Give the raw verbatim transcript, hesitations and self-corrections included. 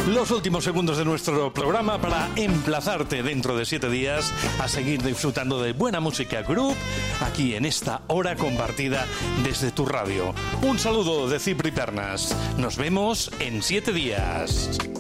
Los últimos segundos de nuestro programa para emplazarte dentro de siete días a seguir disfrutando de buena música group aquí en esta hora compartida desde tu radio. Un saludo de Cipri Pernas. Nos vemos en siete días.